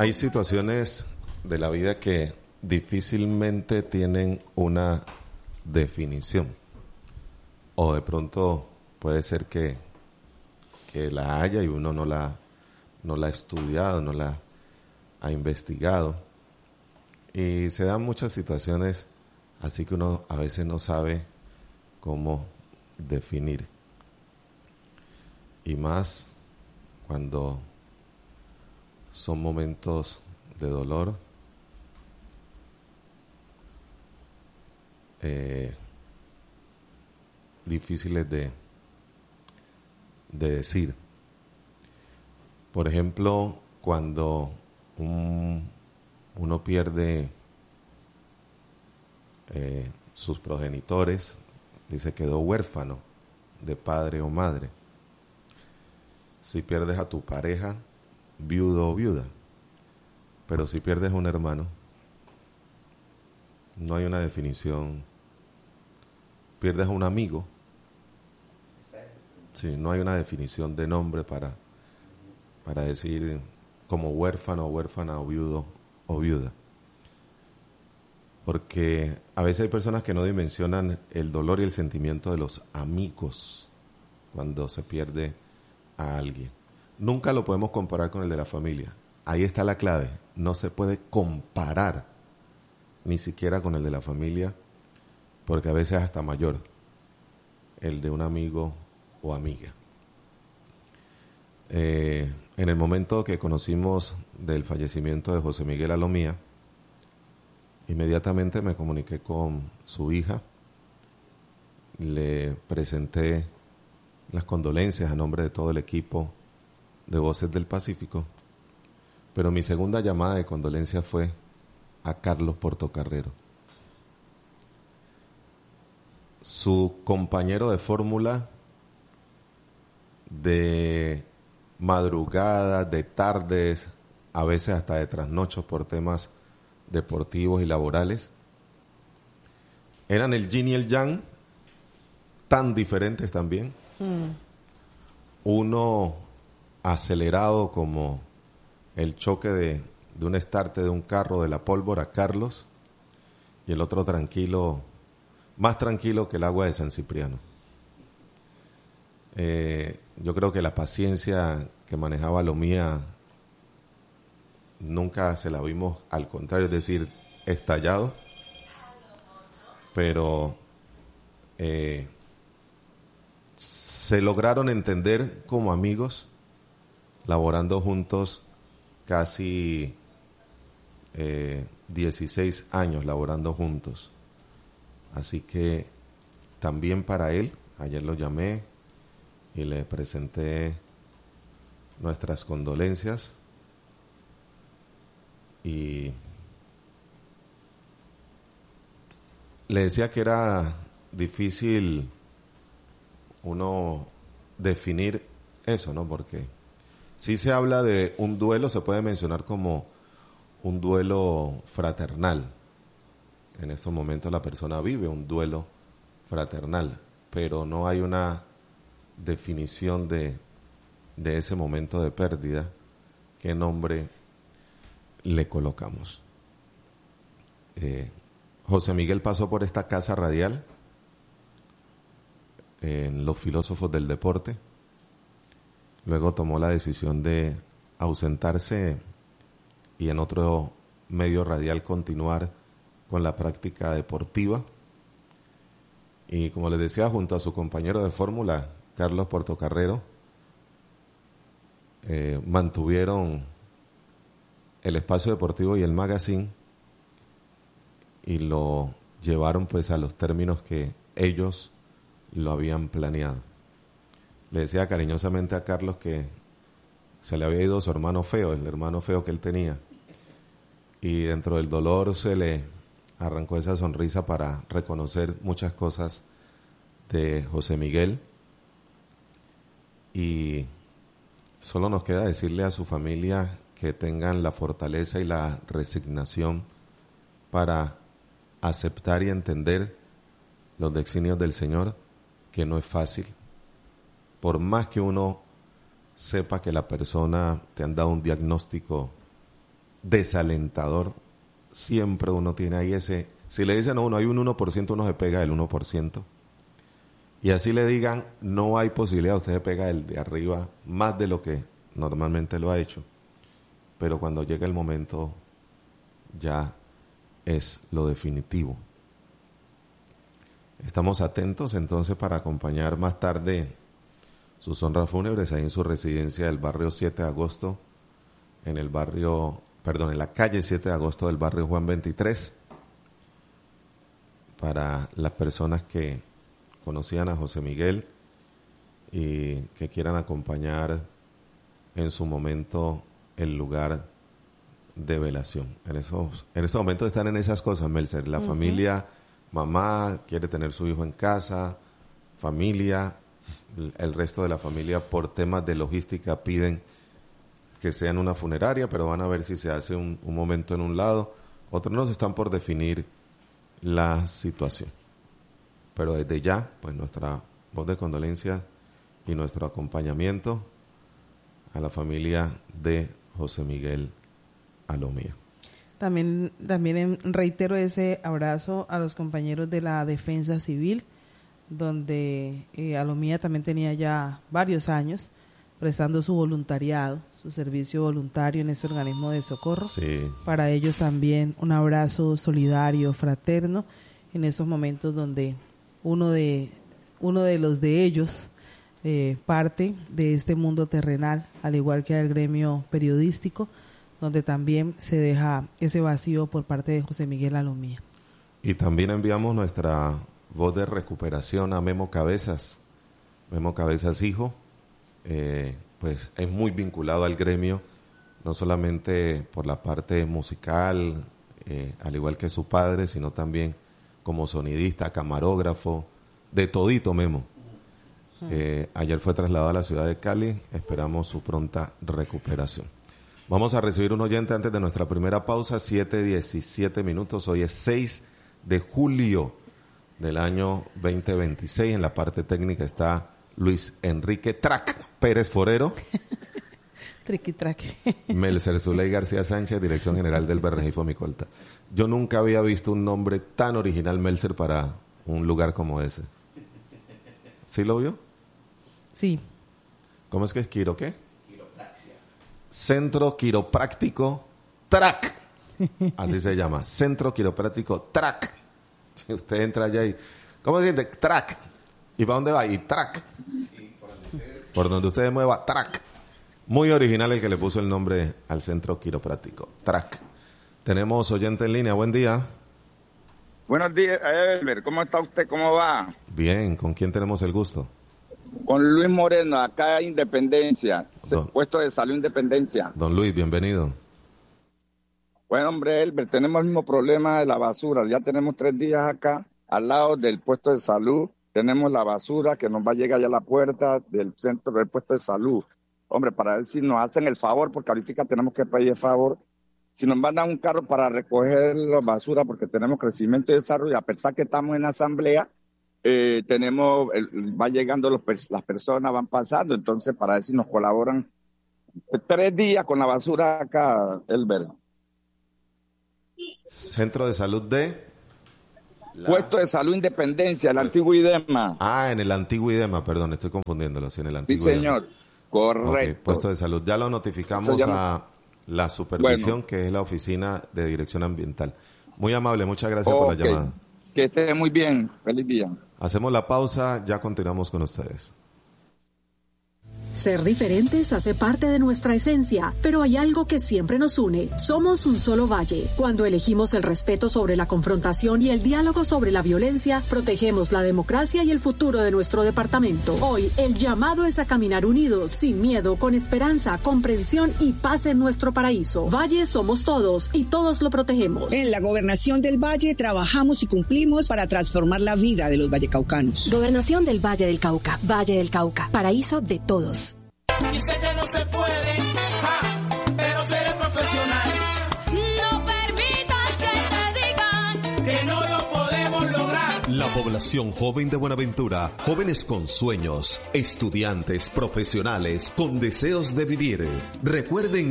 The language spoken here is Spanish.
Hay situaciones de la vida que difícilmente tienen una definición. O de pronto puede ser que la haya y uno no la ha estudiado, no la ha investigado. Y se dan muchas situaciones así que uno a veces no sabe cómo definir. Y más cuando son momentos de dolor, difíciles de decir. Por ejemplo, cuando uno pierde sus progenitores, dice quedó huérfano de padre o madre. Si pierdes a tu pareja, viudo o viuda. Pero si pierdes a un hermano, no hay una definición. Pierdes a un amigo, sí, no hay una definición de nombre para decir como huérfano, huérfana o viudo o viuda. Porque a veces hay personas que no dimensionan el dolor y el sentimiento de los amigos cuando se pierde a alguien. Nunca lo podemos comparar con el de la familia. Ahí está la clave. No se puede comparar ni siquiera con el de la familia, porque a veces es hasta mayor el de un amigo o amiga. En el momento que conocimos del fallecimiento de José Miguel Alomía, inmediatamente me comuniqué con su hija, le presenté las condolencias a nombre de todo el equipo de Voces del Pacífico, pero mi segunda llamada de condolencia fue a Carlos Portocarrero, su compañero de fórmula de madrugadas, de tardes, a veces hasta de trasnochos por temas deportivos y laborales. Eran el yin y el yang, tan diferentes también. Uno acelerado como el choque de un estarte de un carro de la pólvora, Carlos, y el otro tranquilo, más tranquilo que el agua de San Cipriano. Yo creo que la paciencia que manejaba Alomía nunca se la vimos, al contrario, es decir, estallado, pero se lograron entender como amigos, laborando juntos casi 16 años laborando juntos. Así que también para él, ayer lo llamé y le presenté nuestras condolencias y le decía que era difícil uno definir eso, ¿no? Porque si se habla de un duelo, se puede mencionar como un duelo fraternal. En estos momentos la persona vive un duelo fraternal, pero no hay una definición de ese momento de pérdida, qué nombre le colocamos. José Miguel pasó por esta casa radial en Los Filósofos del Deporte, luego tomó la decisión de ausentarse y en otro medio radial continuar con la práctica deportiva. Y como les decía, junto a su compañero de fórmula, Carlos Portocarrero, mantuvieron el espacio deportivo y el magazine y lo llevaron pues a los términos que ellos lo habían planeado. Le decía cariñosamente a Carlos que se le había ido su hermano feo, el hermano feo que él tenía, y dentro del dolor se le arrancó esa sonrisa para reconocer muchas cosas de José Miguel. Y solo nos queda decirle a su familia que tengan la fortaleza y la resignación para aceptar y entender los designios del Señor, que no es fácil. Por más que uno sepa que la persona te han dado un diagnóstico desalentador. Siempre uno tiene ahí ese... Si le dicen a uno, hay un 1%, uno se pega del 1%. Y así le digan, no hay posibilidad, usted se pega el de arriba más de lo que normalmente lo ha hecho. Pero cuando llega el momento, ya es lo definitivo. Estamos atentos entonces para acompañar más tarde sus honras fúnebres ahí en su residencia del barrio 7 de agosto, en la calle 7 de agosto del barrio Juan 23, para las personas que conocían a José Miguel y que quieran acompañar en su momento el lugar de velación. En estos momentos están en esas cosas, Melser. La familia, mamá quiere tener su hijo en casa, familia, el resto de la familia por temas de logística piden que sea en una funeraria, pero van a ver si se hace un momento en un lado. Otros no están por definir la situación. Pero desde ya, pues nuestra voz de condolencia y nuestro acompañamiento a la familia de José Miguel Alomía. También reitero ese abrazo a los compañeros de la Defensa Civil, donde Alomía también tenía ya varios años prestando su voluntariado, su servicio voluntario en ese organismo de socorro. Sí. Para ellos también un abrazo solidario, fraterno, en esos momentos donde uno de los de ellos parte de este mundo terrenal, al igual que el gremio periodístico, donde también se deja ese vacío por parte de José Miguel Alomía. Y también enviamos nuestra voz de recuperación a Memo Cabezas. Memo Cabezas, hijo, pues es muy vinculado al gremio, no solamente por la parte musical, al igual que su padre, sino también como sonidista, camarógrafo, de todito Memo. Ayer fue trasladado a la ciudad de Cali, esperamos su pronta recuperación. Vamos a recibir un oyente antes de nuestra primera pausa, 7:17 minutos. Hoy es 6 de julio del año 2026. En la parte técnica está Luis Enrique Trac Pérez Forero. Triqui trac. Melser Zuley García Sánchez, Dirección General del Berregifo Micolta. Yo nunca había visto un nombre tan original, Melser, para un lugar como ese. ¿Sí lo vio? Sí. ¿Cómo es que es Quiro qué? Quiropraxia. Centro Quiropráctico Trac. Así se llama. Centro Quiropráctico Trac. Si usted entra allá y... ¿Cómo se siente? Trac. ¿Y para dónde va? Y Trac. Sí, por donde usted mueva, Trac. Muy original el que le puso el nombre al Centro Quiropráctico. Trac. Tenemos oyente en línea. Buen día. Buenos días, Elber. ¿Cómo está usted? ¿Cómo va? Bien. ¿Con quién tenemos el gusto? Con Luis Moreno, acá en Independencia. Puesto de Salud Independencia. Don Luis, bienvenido. Bueno, hombre, Elber, tenemos el mismo problema de la basura. Ya tenemos 3 días acá, al lado del puesto de salud. Tenemos la basura que nos va a llegar ya a la puerta del centro del puesto de salud. Hombre, para ver si nos hacen el favor, porque ahorita tenemos que pedir el favor. Si nos mandan un carro para recoger la basura, porque tenemos crecimiento y desarrollo, a pesar que estamos en asamblea, van llegando las personas, van pasando, entonces para ver si nos colaboran 3 días con la basura acá, Elber. Centro de Salud de... Puesto de Salud Independencia, el antiguo IDEMA. En el antiguo IDEMA, perdón, estoy confundiéndolo, sí, en el antiguo Sí, señor, IDEMA. correcto. Okay, puesto de salud. Ya lo notificamos a la supervisión, que es la Oficina de Dirección Ambiental. Muy amable, muchas gracias por la llamada. Que esté muy bien, feliz día. Hacemos la pausa, ya continuamos con ustedes. Ser diferentes hace parte de nuestra esencia, pero hay algo que siempre nos une. Somos un solo valle. Cuando elegimos el respeto sobre la confrontación y el diálogo sobre la violencia, protegemos la democracia y el futuro de nuestro departamento. Hoy, el llamado es a caminar unidos, sin miedo, con esperanza, comprensión y paz en nuestro paraíso. Valle somos todos y todos lo protegemos. En la Gobernación del Valle trabajamos y cumplimos para transformar la vida de los vallecaucanos. Gobernación del Valle del Cauca, paraíso de todos. Y sé que no se puede, pero seré profesional. No permitas que te digan que no lo podemos lograr. La población joven de Buenaventura, jóvenes con sueños, estudiantes, profesionales, con deseos de vivir. Recuerden